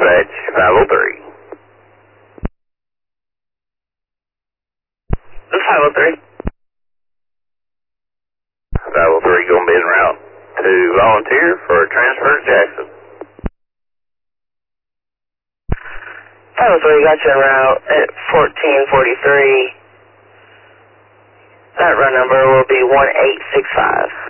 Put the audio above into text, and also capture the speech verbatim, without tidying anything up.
dispatch five oh three. This is five oh three. five oh three going to be en route to volunteer for a transfer to Jackson. five oh three got you en route at fourteen forty-three. That run number will be one eight six five.